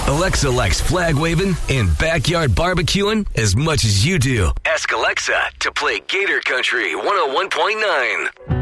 Alexa likes flag waving and backyard barbecuing as much as you do. Ask Alexa to play Gator Country 101.9.